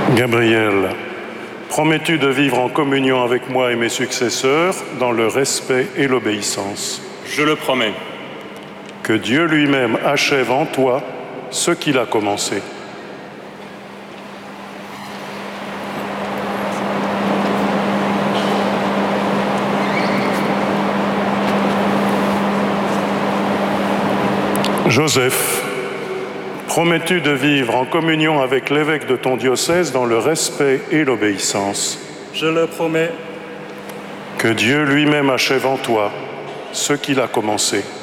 Gabriel, promets-tu de vivre en communion avec moi et mes successeurs dans le respect et l'obéissance? Je le promets. Que Dieu lui-même achève en toi ce qu'il a commencé. Joseph, promets-tu de vivre en communion avec l'évêque de ton diocèse dans le respect et l'obéissance? Je le promets. Que Dieu lui-même achève en toi ce qu'il a commencé.